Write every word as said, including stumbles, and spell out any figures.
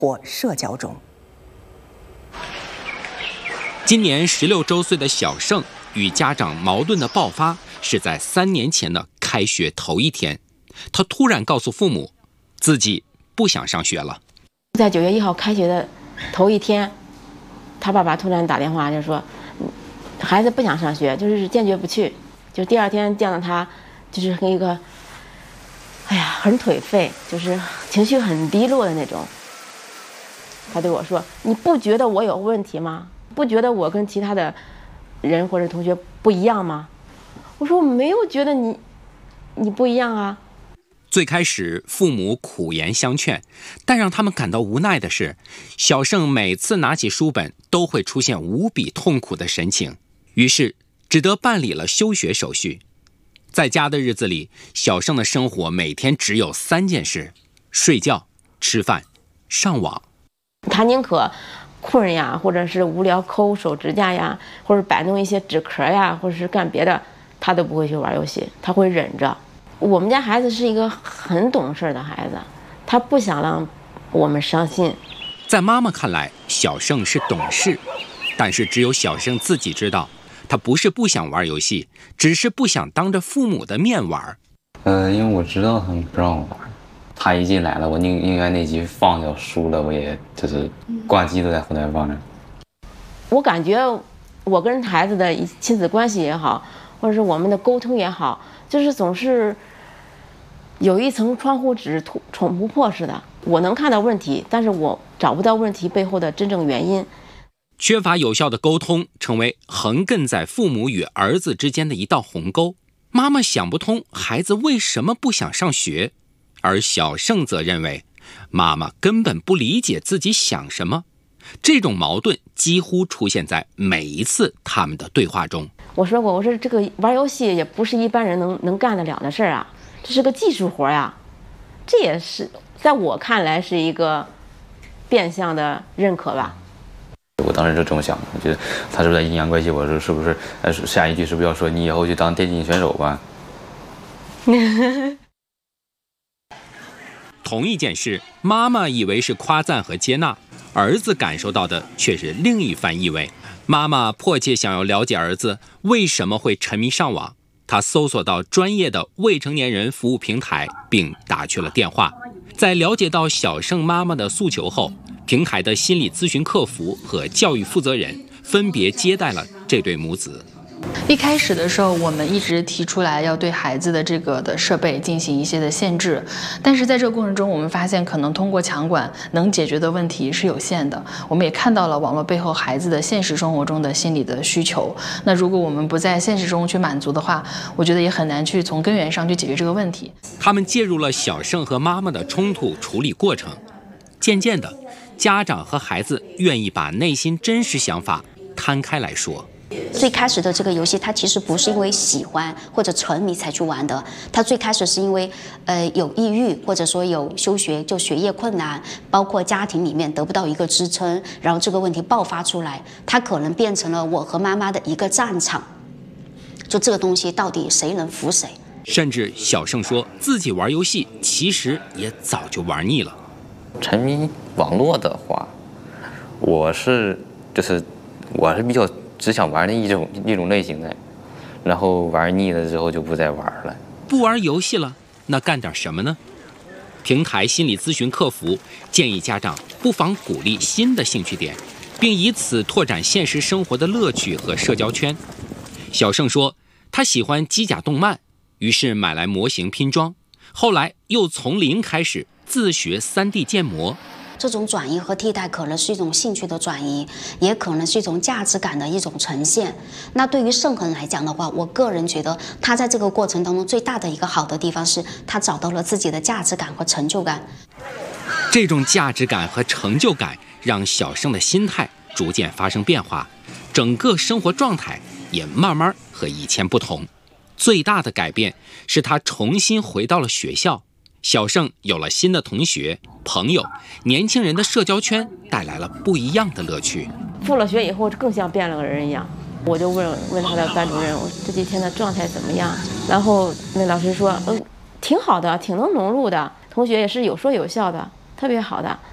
或社交中。 今年十六周岁的小盛与家长矛盾的爆发是在三年前的开学头一天，他突然告诉父母，自己不想上学了。 在九月一号开学的头一天，他爸爸突然打电话就说，孩子不想上学，就是坚决不去。就第二天见到他，就是跟一个，哎呀，很颓废，就是情绪很低落的那种。他对我说：“你不觉得我有问题吗？不觉得我跟其他的人或者同学不一样吗？”我说：“我没有觉得你，你不一样啊。” 最开始父母苦言相劝，但让他们感到无奈的是，小盛每次拿起书本都会出现无比痛苦的神情，于是只得办理了休学手续。在家的日子里，小盛的生活每天只有三件事：睡觉、吃饭、上网。 他宁可困呀，或者是无聊抠手指甲呀，或者摆弄一些纸壳呀，或者是干别的，他都不会去玩游戏，他会忍着。我们家孩子是一个很懂事的孩子，他不想让我们伤心。 在妈妈看来，小盛是懂事，但是只有小盛自己知道，他不是不想玩游戏，只是不想当着父母的面玩。 呃，因为我知道他们不让我玩，他一进来了，我应应该那集放掉书了，我也就是挂机都在后台放着。 我感觉我跟孩子的亲子关系也好，或者是我们的沟通也好，就是总是有一层窗户纸捅不破似的。我能看到问题，但是我找不到问题背后的真正原因。 缺乏有效的沟通，成为横亘在父母与儿子之间的一道鸿沟。妈妈想不通孩子为什么不想上学，而小盛则认为妈妈根本不理解自己想什么。这种矛盾几乎出现在每一次他们的对话中。 我说过，我说这个玩游戏也不是一般人能能干得了的事儿啊，这是个技术活呀。这也是在我看来是一个变相的认可吧。 我当时就这么想，我觉得他是不是在阴阳怪气我，说是不是呃下一句是不是要说你以后去当电竞选手吧？ 同一件事，妈妈以为是夸赞和接纳，儿子感受到的却是另一番意味。妈妈迫切想要了解儿子为什么会沉迷上网，她搜索到专业的未成年人服务平台，并打去了电话。在了解到小盛妈妈的诉求后，平台的心理咨询客服和教育负责人分别接待了这对母子。 一开始的时候，我们一直提出来要对孩子的这个的设备进行一些的限制，但是在这个过程中，我们发现可能通过强管能解决的问题是有限的。我们也看到了网络背后孩子的现实生活中的心理的需求。那如果我们不在现实中去满足的话，我觉得也很难去从根源上去解决这个问题。 他们介入了小盛和妈妈的冲突处理过程，渐渐的，家长和孩子愿意把内心真实想法摊开来说。 最开始的这个游戏，它其实不是因为喜欢或者沉迷才去玩的，它最开始是因为呃有抑郁，或者说有休学就学业困难，包括家庭里面得不到一个支撑，然后这个问题爆发出来，它可能变成了我和妈妈的一个战场，就这个东西到底谁能服谁。 甚至小盛说自己玩游戏其实也早就玩腻了。 沉迷网络的话，我是就是我是比较只想玩那一种一种类型的，然后玩腻了之后就不再玩了。 不玩游戏了，那干点什么呢？平台心理咨询客服建议家长不妨鼓励新的兴趣点，并以此拓展现实生活的乐趣和社交圈。小盛说他喜欢机甲动漫，于是买来模型拼装，后来又从零开始自学 三 D 建模。 这种转移和替代可能是一种兴趣的转移，也可能是一种价值感的一种呈现。那对于盛恒来讲的话，我个人觉得他在这个过程当中最大的一个好的地方是他找到了自己的价值感和成就感。 这种价值感和成就感让小盛的心态逐渐发生变化，整个生活状态也慢慢和以前不同。最大的改变是他重新回到了学校，小盛有了新的同学朋友，年轻人的社交圈带来了不一样的乐趣。 复了学以后更像变了个人一样，我就问问他的班主任，我这几天的状态怎么样？然后那老师说，呃，挺好的，挺能融入的，同学也是有说有笑的，特别好的。